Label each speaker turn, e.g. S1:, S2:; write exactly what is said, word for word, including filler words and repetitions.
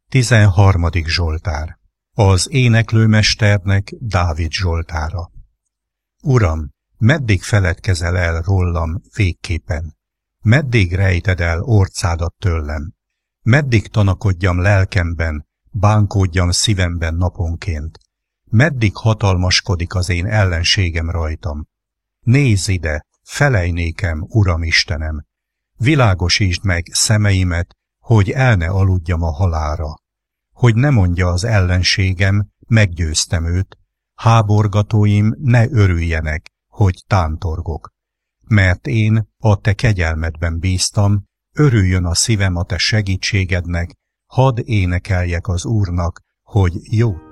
S1: Tizenharmadik Zsoltár. Az éneklőmesternek Dávid Zsoltára. Uram, meddig feledkezel el rólam végképpen? Meddig rejted el orcádat tőlem? Meddig tanakodjam lelkemben, bánkódjam szívemben naponként? Meddig hatalmaskodik az én ellenségem rajtam? Nézz ide, felej nékem, Uram Istenem! Világosítsd meg szemeimet, hogy el ne aludjam a halálra. Hogy ne mondja az ellenségem, meggyőztem őt, háborgatóim ne örüljenek, hogy tántorgok. Mert én a te kegyelmedben bíztam, örüljön a szívem a te segítségednek, hadd énekeljek az Úrnak, hogy jót